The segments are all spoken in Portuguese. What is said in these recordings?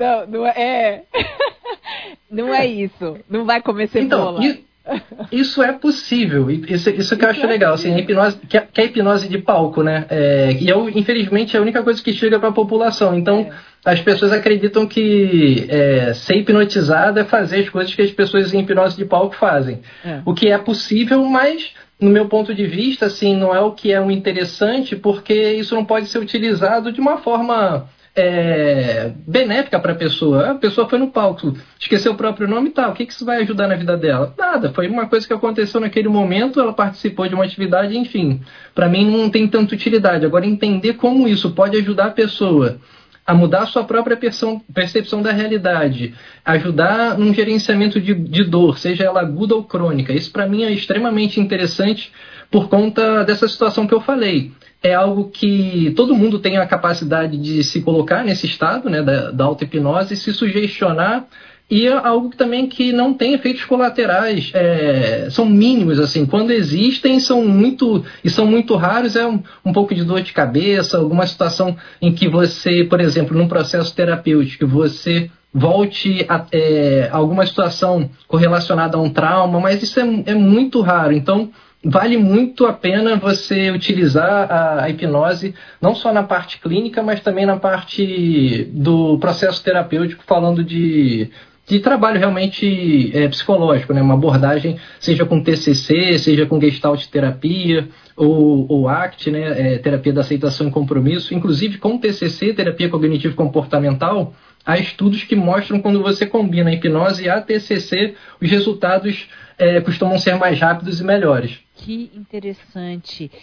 Não, não é. Não é isso. Não vai comer cebola. Então, isso é possível. Isso que eu acho legal. Assim, a hipnose, que é a hipnose de palco, né? E infelizmente, é a única coisa que chega para a população. Então, as pessoas acreditam que ser hipnotizado é fazer as coisas que as pessoas em hipnose de palco fazem. O que é possível, mas, no meu ponto de vista, assim, não é o que é um interessante, porque isso não pode ser utilizado de uma forma benéfica para a pessoa. A pessoa foi no palco, esqueceu o próprio nome e tal. O que isso vai ajudar na vida dela? Nada. Foi uma coisa que aconteceu naquele momento, ela participou de uma atividade, enfim. Para mim não tem tanta utilidade. Agora, entender como isso pode ajudar a pessoa a mudar a sua própria percepção da realidade, ajudar num gerenciamento de dor, seja ela aguda ou crônica. Isso, para mim, é extremamente interessante por conta dessa situação que eu falei. É algo que todo mundo tem a capacidade de se colocar nesse estado, né, da auto-hipnose, se sugestionar, e é algo também que não tem efeitos colaterais, são mínimos, assim, quando existem são muito raros, um pouco de dor de cabeça, alguma situação em que você, por exemplo, num processo terapêutico, você volte a alguma situação correlacionada a um trauma, mas isso é muito raro. Então, vale muito a pena você utilizar a hipnose, não só na parte clínica, mas também na parte do processo terapêutico, falando de trabalho realmente psicológico, né? Uma abordagem, seja com TCC, seja com Gestalt terapia, ou ACT, né? Terapia da aceitação e compromisso. Inclusive, com TCC, terapia cognitivo-comportamental, há estudos que mostram quando você combina a hipnose e a TCC, os resultados costumam ser mais rápidos e melhores. Que interessante.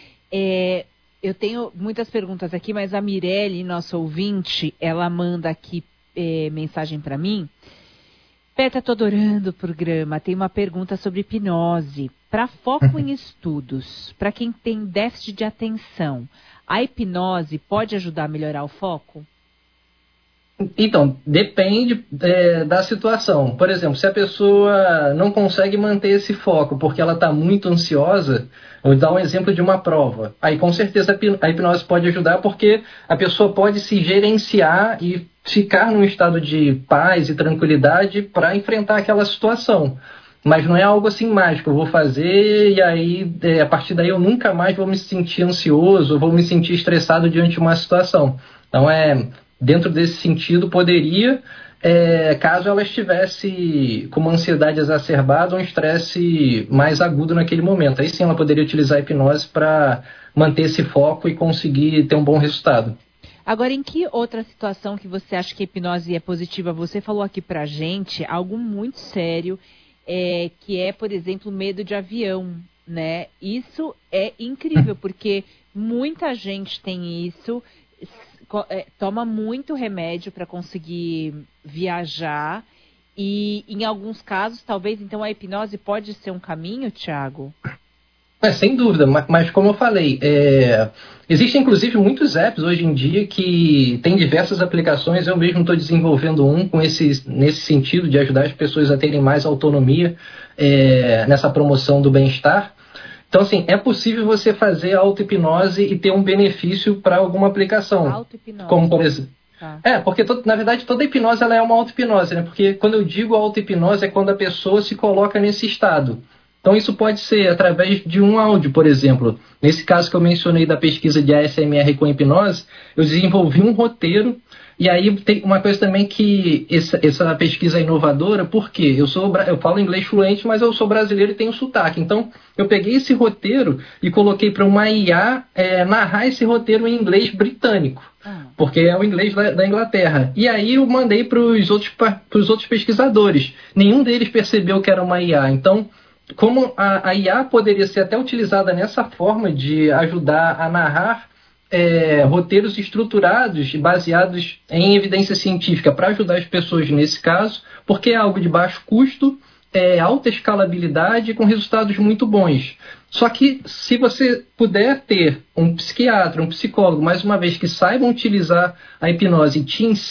Eu tenho muitas perguntas aqui, mas a Mirelle, nossa ouvinte, ela manda aqui mensagem para mim. Peta, tô adorando o programa. Tem uma pergunta sobre hipnose. Para foco em estudos, para quem tem déficit de atenção, a hipnose pode ajudar a melhorar o foco? Então, depende da situação. Por exemplo, se a pessoa não consegue manter esse foco porque ela está muito ansiosa, vou dar um exemplo de uma prova. Aí, com certeza, a hipnose pode ajudar porque a pessoa pode se gerenciar e ficar num estado de paz e tranquilidade para enfrentar aquela situação. Mas não é algo assim mágico. Eu vou fazer e aí, a partir daí, eu nunca mais vou me sentir ansioso, vou me sentir estressado diante de uma situação. Então, dentro desse sentido, poderia, caso ela estivesse com uma ansiedade exacerbada ou um estresse mais agudo naquele momento. Aí sim ela poderia utilizar a hipnose para manter esse foco e conseguir ter um bom resultado. Agora, em que outra situação que você acha que a hipnose é positiva? Você falou aqui pra gente algo muito sério, que é, por exemplo, medo de avião, né? Isso é incrível, porque muita gente tem isso, toma muito remédio para conseguir viajar e, em alguns casos, talvez, então, a hipnose pode ser um caminho, Thiago? Sem dúvida, mas como eu falei, existem inclusive muitos apps hoje em dia que têm diversas aplicações. Eu mesmo estou desenvolvendo um nesse sentido de ajudar as pessoas a terem mais autonomia nessa promoção do bem-estar. Então, assim, é possível você fazer auto-hipnose e ter um benefício para alguma aplicação. Auto-hipnose. Como, por exemplo... Tá. Porque, na verdade, toda hipnose ela é uma auto-hipnose, né? Porque quando eu digo auto-hipnose é quando a pessoa se coloca nesse estado. Então, isso pode ser através de um áudio, por exemplo. Nesse caso que eu mencionei da pesquisa de ASMR com hipnose, eu desenvolvi um roteiro. E aí tem uma coisa também que essa pesquisa é inovadora, porque eu falo inglês fluente, mas eu sou brasileiro e tenho sotaque. Então, eu peguei esse roteiro e coloquei para uma IA narrar esse roteiro em inglês britânico, porque é o inglês da Inglaterra. E aí eu mandei para os outros pesquisadores. Nenhum deles percebeu que era uma IA. Então, como a IA poderia ser até utilizada nessa forma de ajudar a narrar roteiros estruturados, baseados em evidência científica para ajudar as pessoas nesse caso, porque é algo de baixo custo, alta escalabilidade com resultados muito bons. Só que se você puder ter um psiquiatra, um psicólogo, mais uma vez, que saibam utilizar a hipnose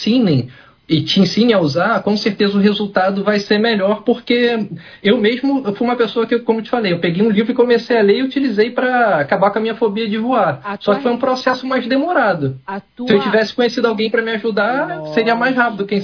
e te ensine a usar, com certeza o resultado vai ser melhor, porque eu fui uma pessoa que, como te falei, eu peguei um livro e comecei a ler e utilizei para acabar com a minha fobia de voar. Só que foi um processo mais demorado. Se eu tivesse conhecido alguém para me ajudar, seria mais rápido, quem